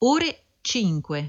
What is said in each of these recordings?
ore 5.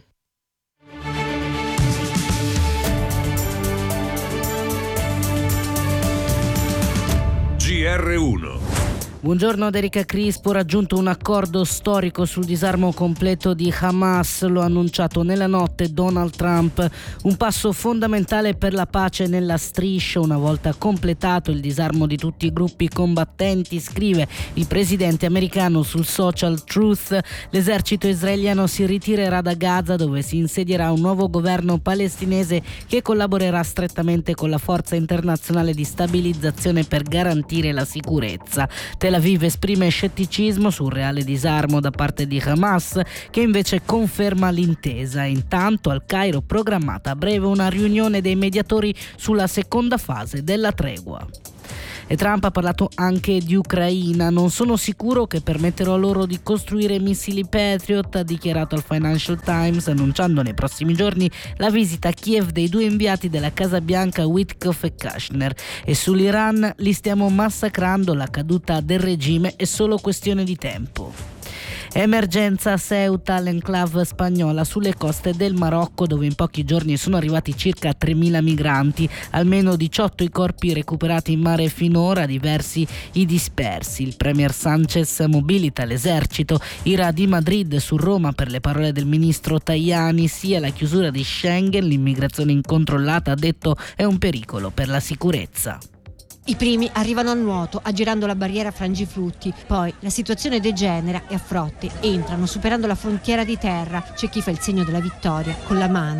GR1. Buongiorno, da Erika Crispo. Raggiunto un accordo storico sul disarmo completo di Hamas, lo ha annunciato nella notte Donald Trump, un passo fondamentale per la pace nella striscia. Una volta completato il disarmo di tutti i gruppi combattenti, scrive il presidente americano sul social Truth, l'esercito israeliano si ritirerà da Gaza, dove si insedierà un nuovo governo palestinese che collaborerà strettamente con la forza internazionale di stabilizzazione per garantire la sicurezza. Tel Aviv esprime scetticismo sul reale disarmo da parte di Hamas, che invece conferma l'intesa. Intanto al Cairo programmata a breve una riunione dei mediatori sulla seconda fase della tregua. E Trump ha parlato anche di Ucraina. Non sono sicuro che permetterò loro di costruire missili Patriot, ha dichiarato al Financial Times, annunciando nei prossimi giorni la visita a Kiev dei due inviati della Casa Bianca Witkoff e Kushner. E sull'Iran: li stiamo massacrando, la caduta del regime è solo questione di tempo. Emergenza a Ceuta, l'enclave spagnola sulle coste del Marocco, dove in pochi giorni sono arrivati circa 3.000 migranti, almeno 18 i corpi recuperati in mare finora, diversi i dispersi. Il premier Sánchez mobilita l'esercito, ira di Madrid su Roma per le parole del ministro Tajani, sia la chiusura di Schengen, l'immigrazione incontrollata, ha detto, è un pericolo per la sicurezza. I primi arrivano a nuoto, aggirando la barriera Frangiflutti, poi la situazione degenera e a frotte entrano superando la frontiera di terra. C'è chi fa il segno della vittoria con la mano.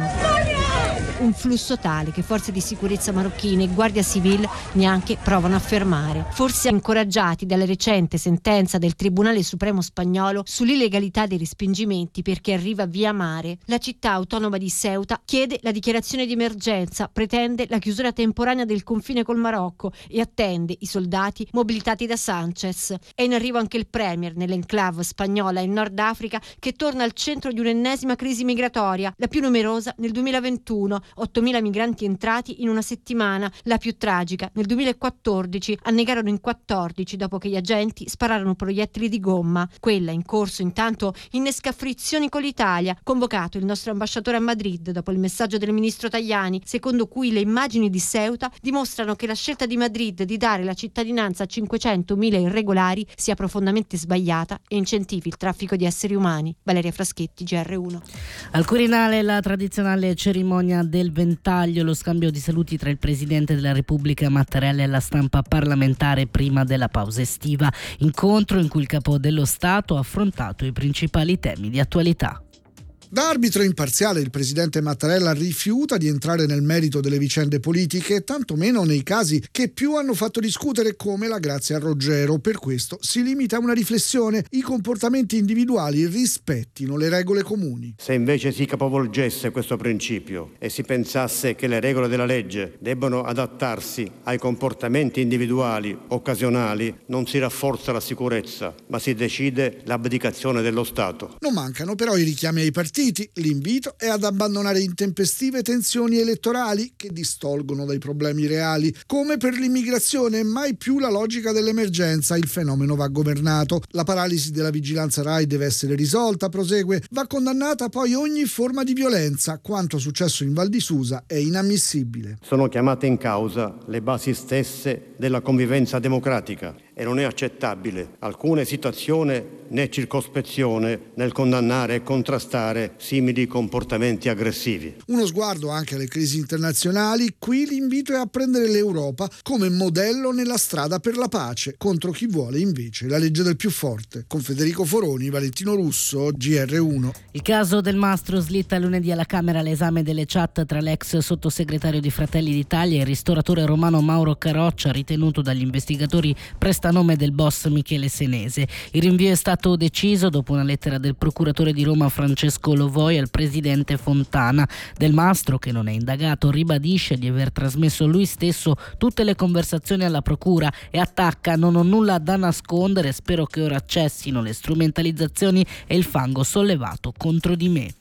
Un flusso tale che forze di sicurezza marocchine e Guardia Civile neanche provano a fermare. Forse incoraggiati dalla recente sentenza del Tribunale Supremo spagnolo sull'illegalità dei respingimenti per chi arriva via mare, la città autonoma di Ceuta chiede la dichiarazione di emergenza, pretende la chiusura temporanea del confine col Marocco e attende i soldati mobilitati da Sánchez. È in arrivo anche il premier nell'enclave spagnola in Nord Africa, che torna al centro di un'ennesima crisi migratoria, la più numerosa nel 2021, 8.000 migranti entrati in una settimana, la più tragica nel 2014, annegarono in 14 dopo che gli agenti spararono proiettili di gomma. Quella in corso intanto innesca frizioni con l'Italia, convocato il nostro ambasciatore a Madrid dopo il messaggio del ministro Tajani, secondo cui le immagini di Ceuta dimostrano che la scelta di Madrid di dare la cittadinanza a 500.000 irregolari sia profondamente sbagliata e incentivi il traffico di esseri umani. Valeria Fraschetti, GR1. Al Quirinale la tradizionale cerimonia del ventaglio, lo scambio di saluti tra il Presidente della Repubblica Mattarella e la stampa parlamentare prima della pausa estiva. Incontro in cui il capo dello Stato ha affrontato i principali temi di attualità. Da arbitro imparziale il presidente Mattarella rifiuta di entrare nel merito delle vicende politiche, tantomeno nei casi che più hanno fatto discutere, come la Grazia Roggero. Per questo si limita a una riflessione: i comportamenti individuali rispettino le regole comuni. Se invece si capovolgesse questo principio e si pensasse che le regole della legge debbano adattarsi ai comportamenti individuali occasionali, non si rafforza la sicurezza, ma si decide l'abdicazione dello Stato. Non mancano però i richiami ai partiti. L'invito è ad abbandonare intempestive tensioni elettorali che distolgono dai problemi reali. Come per l'immigrazione, mai più la logica dell'emergenza, il fenomeno va governato. La paralisi della vigilanza RAI deve essere risolta, prosegue. Va condannata poi ogni forma di violenza. Quanto successo in Val di Susa è inammissibile. Sono chiamate in causa le basi stesse della convivenza democratica e non è accettabile alcuna esitazione né circospezione nel condannare e contrastare simili comportamenti aggressivi. Uno sguardo anche alle crisi internazionali. Qui l'invito è a prendere l'Europa come modello nella strada per la pace contro chi vuole invece la legge del più forte. Con Federico Foroni, Valentino Russo, GR1. Il caso Del Mastro slitta lunedì alla Camera l'esame delle chat tra l'ex sottosegretario di Fratelli d'Italia e il ristoratore romano Mauro Caroccia, ritenuto dagli investigatori prestanome del boss Michele Senese. Il rinvio è stato deciso dopo una lettera del procuratore di Roma Francesco Lovoi al presidente Fontana. Del Mastro, che non è indagato, ribadisce di aver trasmesso lui stesso tutte le conversazioni alla procura e attacca: non ho nulla da nascondere, spero che ora cessino le strumentalizzazioni e il fango sollevato contro di me.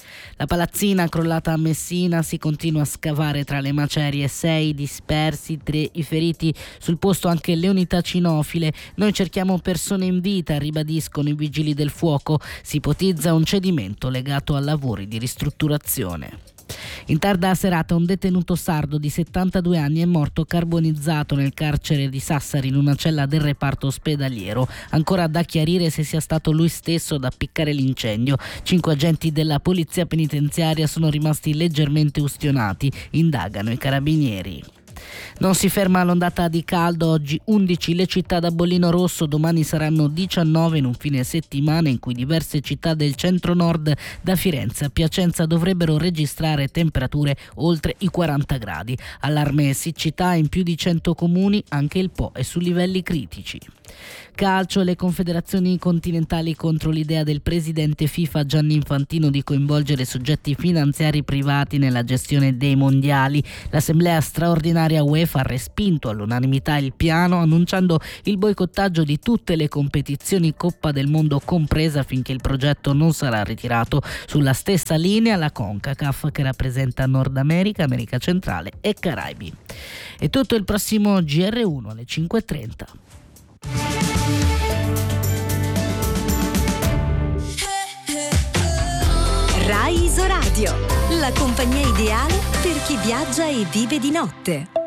La palazzina crollata a Messina, si continua a scavare tra le macerie, 6 dispersi, 3 i feriti, sul posto anche le unità cinofile. Noi cerchiamo persone in vita, ribadiscono i vigili del fuoco, si ipotizza un cedimento legato a lavori di ristrutturazione. In tarda serata un detenuto sardo di 72 anni è morto carbonizzato nel carcere di Sassari in una cella del reparto ospedaliero. Ancora da chiarire se sia stato lui stesso ad appiccare l'incendio. 5 agenti della polizia penitenziaria sono rimasti leggermente ustionati, indagano i carabinieri. Non si ferma l'ondata di caldo, oggi 11 le città da bollino rosso, domani saranno 19 in un fine settimana in cui diverse città del centro-nord da Firenze a Piacenza dovrebbero registrare temperature oltre i 40 gradi. Allarme e siccità in più di 100 comuni, anche il Po è su livelli critici. Calcio, le confederazioni continentali contro l'idea del presidente FIFA Gianni Infantino di coinvolgere soggetti finanziari privati nella gestione dei mondiali. L'assemblea straordinaria UEFA ha respinto all'unanimità il piano, annunciando il boicottaggio di tutte le competizioni Coppa del Mondo compresa finché il progetto non sarà ritirato. Sulla stessa linea la CONCACAF, che rappresenta Nord America, America Centrale e Caraibi. È tutto, il prossimo GR1 alle 5:30. Rai Isoradio, la compagnia ideale per chi viaggia e vive di notte.